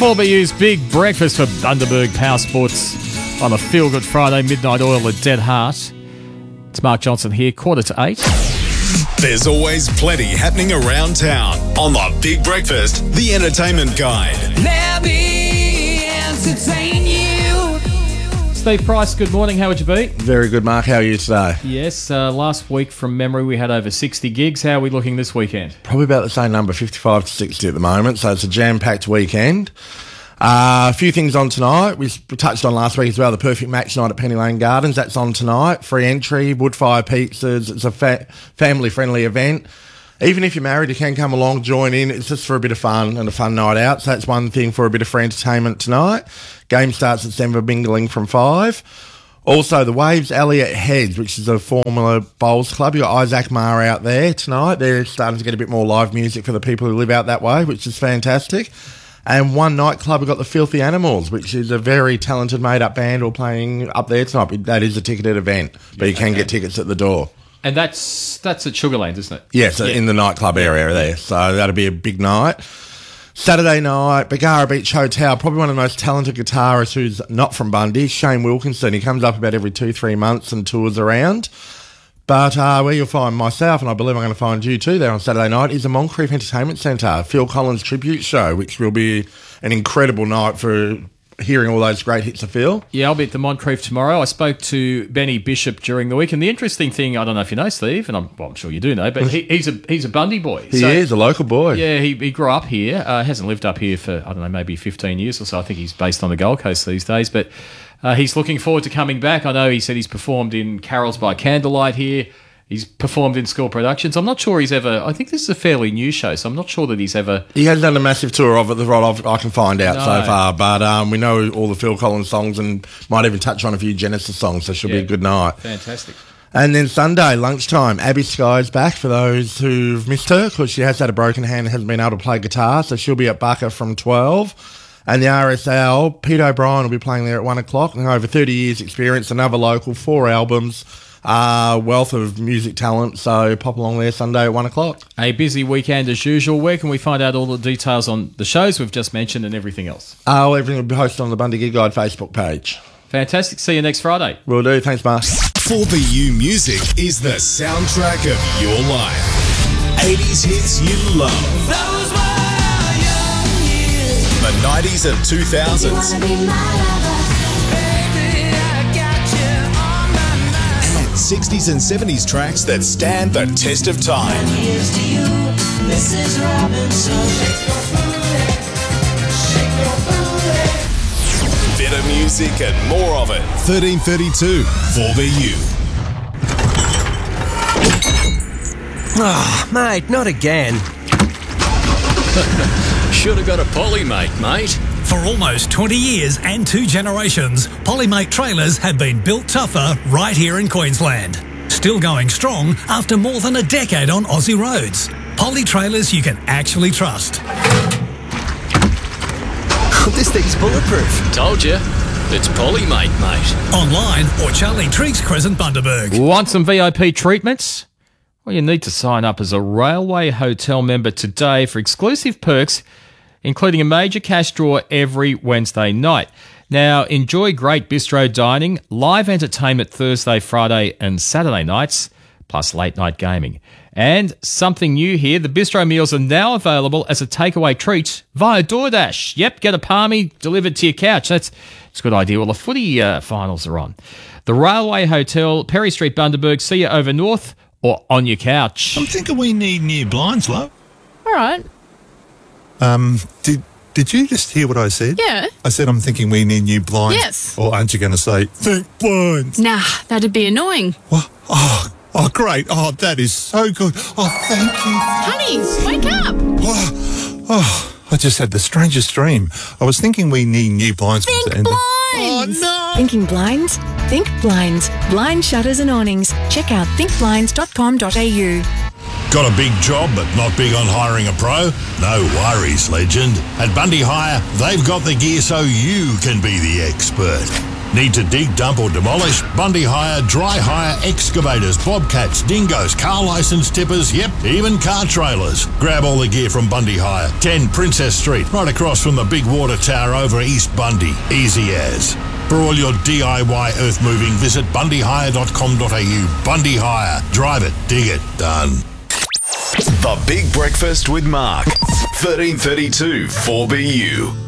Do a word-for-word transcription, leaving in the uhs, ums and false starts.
four B U's Big Breakfast for Bundaberg Power Sports on a Feel Good Friday, Midnight Oil at Dead Heart. It's Mark Johnson here, quarter to eight. There's always plenty happening around town on the Big Breakfast, the entertainment guide. Let me entertain you. Steve Price, good morning. How would you be? Very good, Mark. How are you today? Yes, uh, last week from memory we had over sixty gigs. How are we looking this weekend? Probably about the same number, fifty-five to sixty at the moment, so it's a jam-packed weekend. Uh, a few things on tonight. We touched on last week as well, the Perfect Match Night at Penny Lane Gardens. That's on tonight. Free entry, woodfire pizzas. It's a fa- family-friendly event. Even if you're married, you can come along, join in. It's just for a bit of fun and a fun night out. So that's one thing for a bit of free entertainment tonight. Game starts at Denver Mingling from five. Also, the Waves Elliott Heads, which is a Formula Bowls club. You've got Isaac Marr out there tonight. They're starting to get a bit more live music for the people who live out that way, which is fantastic. And one nightclub, we've got the Filthy Animals, which is a very talented made-up band all playing up there tonight. That is a ticketed event, but you can okay. get tickets at the door. And that's that's at Sugarland, isn't it? Yes, yeah. In the nightclub area there. So that'll be a big night. Saturday night, Bargara Beach Hotel, probably one of the most talented guitarists who's not from Bundy, Shane Wilkinson. He comes up about every two, three months and tours around. But uh, where you'll find myself, and I believe I'm going to find you too there on Saturday night, is the Moncrief Entertainment Centre, Phil Collins Tribute Show, which will be an incredible night for hearing all those great hits of Phil. Yeah, I'll be at the Moncrief tomorrow. I spoke to Benny Bishop during the week, and the interesting thing, I don't know if you know Steve, and I'm, well, I'm sure you do know, but he, he's a he's a Bundy boy. He so, is, a local boy. Yeah, he, he grew up here, uh, hasn't lived up here for, I don't know, maybe fifteen years or so. I think he's based on the Gold Coast these days, but uh, he's looking forward to coming back. I know he said he's performed in Carols by Candlelight here. He's performed in school productions. I'm not sure he's ever... I think this is a fairly new show, so I'm not sure that he's ever... He hasn't done a massive tour of it, the right I can find out No. so far. But um, we know all the Phil Collins songs and might even touch on a few Genesis songs, so it should Yeah. be a good night. Fantastic. And then Sunday, lunchtime, Abby Sky's back for those who've missed her because she has had a broken hand and hasn't been able to play guitar, so she'll be at Bucker from twelve. And the R S L, Pete O'Brien will be playing there at one o'clock. And over thirty years experience, another local, four albums, uh, wealth of music talent. So pop along there Sunday at one o'clock. A busy weekend as usual. Where can we find out all the details on the shows we've just mentioned and everything else? Oh, everything will be posted on the Bundy Gig Guide Facebook page. Fantastic. See you next Friday. Will do. Thanks, Mark. four B U music is the soundtrack of your life. eighties hits you love. Those were young years. The nineties and two thousands. And sixties and seventies tracks that stand the test of time. Here's to you, Missus Robinson. Better music and more of it. thirteen thirty-two, four B U. Ah, mate, not again. Should have got a Polymate, mate. For almost twenty years and two generations, Polymate trailers have been built tougher right here in Queensland. Still going strong after more than a decade on Aussie roads. Poly trailers you can actually trust. This thing's bulletproof. Told you. It's Polymate, mate. Online or Charlie Triggs Crescent Bundaberg. Want some V I P treatments? Well, you need to sign up as a Railway Hotel member today for exclusive perks, including a major cash draw every Wednesday night. Now, enjoy great bistro dining, live entertainment Thursday, Friday and Saturday nights, plus late night gaming. And something new here, the bistro meals are now available as a takeaway treat via DoorDash. Yep, get a palmy delivered to your couch. That's, that's a good idea. Well, the footy uh, finals are on. The Railway Hotel, Perry Street, Bundaberg. See you over north or on your couch. I'm thinking we need new blinds, love. All right. Um, did did you just hear what I said? Yeah. I said I'm thinking we need new blinds. Yes. Or aren't you going to say, think blinds? Nah, that'd be annoying. What? Oh, oh, great. Oh, that is so good. Oh, thank you. Honey, wake up. Oh, oh, I just had the strangest dream. I was thinking we need new blinds. Think for the- blinds. Oh, no. Thinking blinds? Think blinds. Blind shutters and awnings. Check out think blinds dot com dot a u. Got a big job but not big on hiring a pro? No worries, legend. At Bundy Hire, they've got the gear so you can be the expert. Need to dig, dump or demolish? Bundy Hire, dry hire, excavators, bobcats, dingoes, car licence tippers, yep, even car trailers. Grab all the gear from Bundy Hire. ten Princess Street, right across from the big water tower over East Bundy. Easy as. For all your D I Y earth moving, visit bundy hire dot com dot a u. Bundy Hire. Drive it, dig it, done. The Big Breakfast with Mark. thirteen thirty-two four B U.